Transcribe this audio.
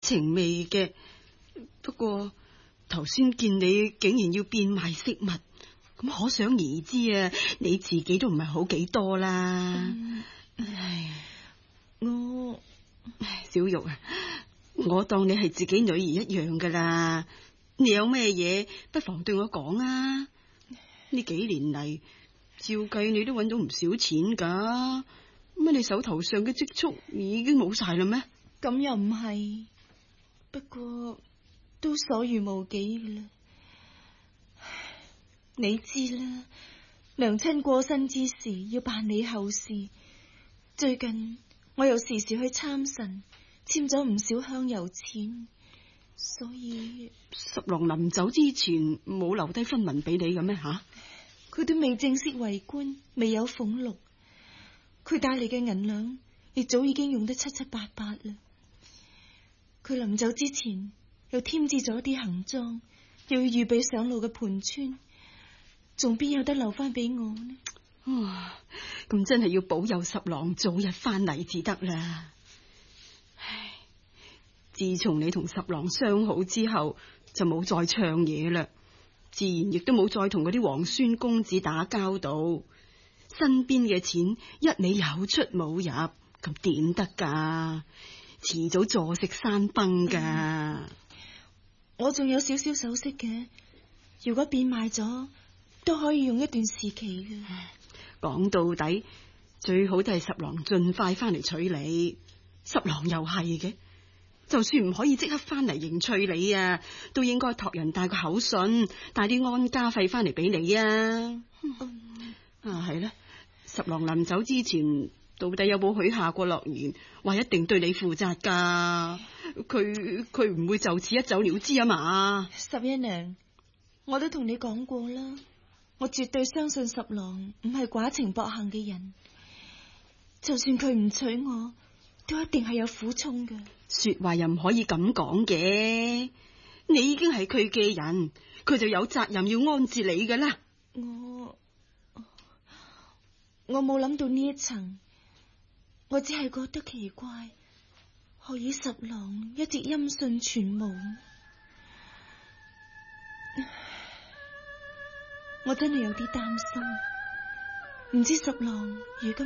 情味嘅。不過頭先見你竟然要變賣飾物，咁可想而知啊，你自己都唔係好幾多啦。小玉啊，我當你係自己女兒一樣噶啦。你有咩嘢不妨對我講啊。呢幾年嚟，照計你都揾到唔少錢噶，乜你手頭上嘅積蓄已經冇晒啦咩？ 咁又唔係，不過都所餘無幾啦。你知啦，娘親過身之時要辦理後事，最近我又時時去參神，簽咗唔少香油錢，所以十郎臨走之前冇留低分文俾你嘅咩吓？ 佢都未正式為官，未有俸祿，佢帶嚟嘅銀兩亦早已經用得七七八八啦。佢臨走之前又添置咗啲行裝，又要預備上路嘅盤川，仲邊有得留翻俾我呢？ 咁真係要保佑十郎早日翻嚟至得啦。唉，自從你同十郎相好之後，就冇再唱嘢啦，自然亦都冇再同嗰啲皇孫公子打交道。身邊嘅錢一味有出冇入，咁點得噶？遲早坐食山崩噶。 我仲有少少首飾嘅，如果變賣咗，都可以用一段時期嘅。 講到底，最好都係十郎盡快翻嚟娶你。十郎又係嘅，就算唔可以即刻翻嚟迎娶你啊，都應該託人帶個口信，帶啲安家費翻嚟俾你啊。係啦，十郎臨走之前，到底有冇許下過諾言，話一定對你負責噶？佢唔會就此一走了之啊嘛？ 十一娘，我都同你講過啦，我絕對相信十郎唔係寡情薄幸嘅人，就算佢唔娶我，都一定係有苦衷嘅。 說話又唔可以咁講嘅，你已經係佢嘅人，佢就有責任要安置你噶啦。 我冇諗到呢一層，我只係覺得奇怪，何以十郎一直音訊全無？我真係有啲擔心，唔知十郎如今